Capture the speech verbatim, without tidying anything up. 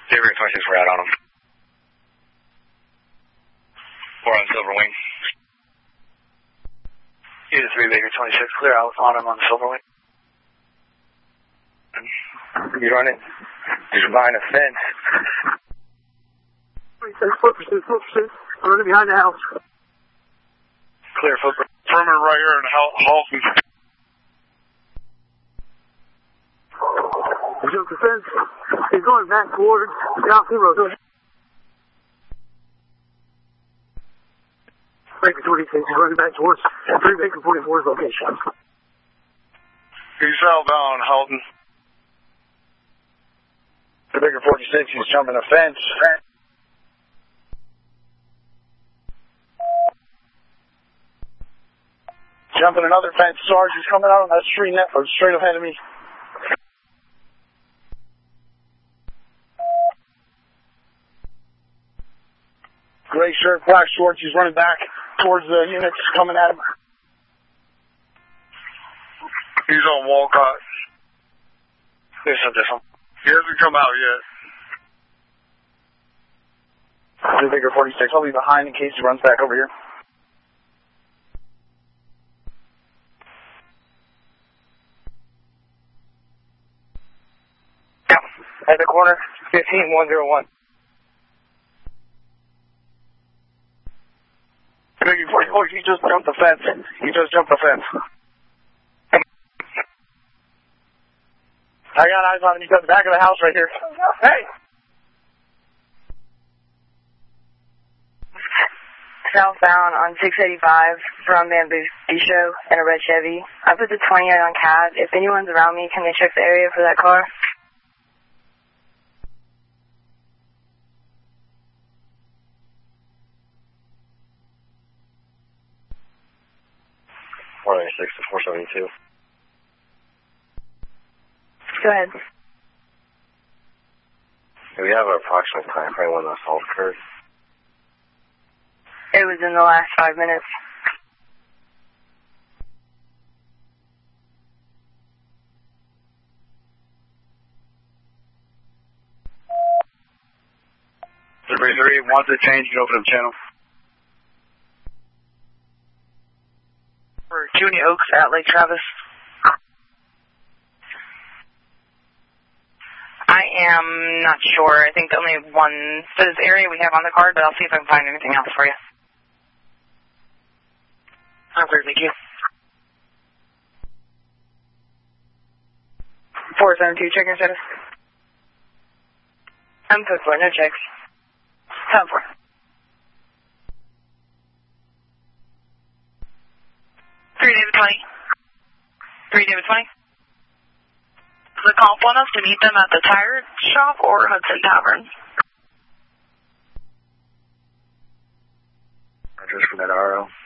David twenty-six, we're out on him. We're on Silver Wing. Unit three, Baker twenty-six, clear out on him on Silver Wing. You run it. He's behind a fence. Foot pursuit, foot pursuit. I'm running behind the house. Clear footprint. Perimeter right here in Halton. He jumped the fence. He's going back towards South Hero. Baker twenty-six, he's running back towards three Baker forty-four's location. He's southbound Halton. The Baker forty-six, he's jumping a fence. Jumping another fence. Sarge, he's coming out on that street net, or straight ahead of me. Gray shirt, black shorts, he's running back towards the units coming at him. He's on Walcott. This one, this one. He hasn't come out yet. The Baker forty-six, I'll be behind in case he runs back over here. At the corner, fifteen one oh one. Baker forty-four, he just jumped the fence. He just jumped the fence. I got eyes on him. He's at the back of the house right here. Hey! Southbound on six eighty-five from Bamboo Show in a red Chevy. I put the twenty-eight on C A D. If anyone's around me, can they check the area for that car? four ninety-six to four seventy-two. Go ahead. Do we have an approximate time frame when the assault occurred? It was in the last five minutes. three three, wants to change and open up channel. For Junie Oaks at Lake Travis. I am not sure. I think the only one for this area we have on the card, but I'll see if I can find anything else for you. I'm clear, thank you. four seven two, check your status. I'm code four, no checks. seven four. three David twenty. three David twenty. The comp want us to meet them at the tire shop or Hudson Tavern? Just from that R O.